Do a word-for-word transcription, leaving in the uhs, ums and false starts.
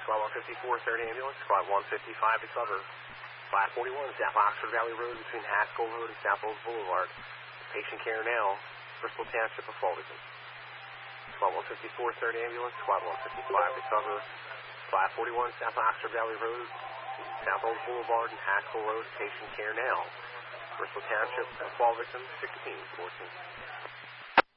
Squad one fifty-four, third ambulance. Squad one fifty-five to cover. five forty-one, South Oxford Valley Road between Haskell Road and South Old Boulevard. Patient care now, Bristol Township of Fullerton. Squad one fifty-four, third ambulance. Squad one fifty-five to cover. five forty-one, South Oxford Valley Road, South Old Boulevard and Haskell Road. Patient care now, Bristol Township of Fullerton, sixteen fourteen.